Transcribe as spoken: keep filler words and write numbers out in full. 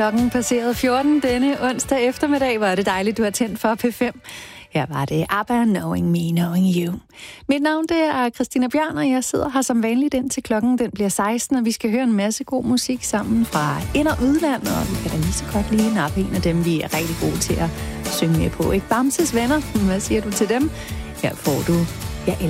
Klokken passerede fjorten denne onsdag eftermiddag. Var det dejligt, du har tændt for P fem. Her var det ABBA, Knowing Me, Knowing You. Mit navn det er Christina Bjørn, og jeg sidder her som vanligt indtil klokken den bliver seksten, og vi skal høre en masse god musik sammen fra ind- og udland, og vi kan da lige så godt lige nappe en af dem, vi er rigtig gode til at synge med på. Ikke Bamses Venner, hvad siger du til dem? Her får du